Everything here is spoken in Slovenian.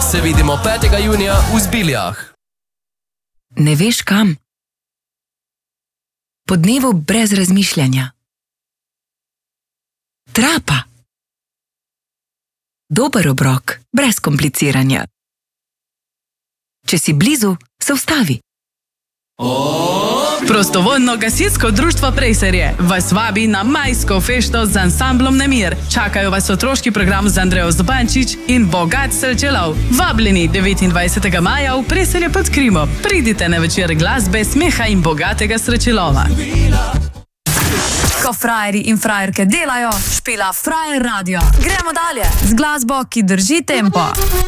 Se vidimo 5. junija v Zbiljah. Ne veš kam? Po dnevu brez razmišljanja. Trapa. Dober obrok, brez kompliciranja. Če si blizu, se ustavi. Prostovoljno gasilsko društvo Prejserje vas vabi na majsko fešto z ansamblom Nemir. Čakajo vas otroški program z Andrejo Zupančič in bogat srečelov. Vabljeni 29. maja v Prejserje pod Krimo. Pridite na večer glasbe, smeha in bogatega srečelova. Ko frajeri in frajerke delajo, špila Frajer Radio. Gremo dalje z glasbo, ki drži tempo.